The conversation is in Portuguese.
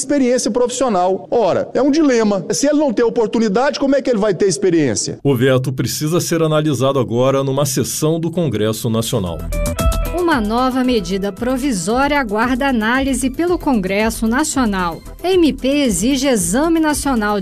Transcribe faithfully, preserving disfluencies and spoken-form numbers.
experiência profissional. Ora, é um dilema. Se ele não tem oportunidade, como é que ele vai ter experiência? O veto precisa ser analisado agora numa sessão do Congresso Nacional. Uma nova medida provisória aguarda análise pelo Congresso Nacional. A M P exige exame nacional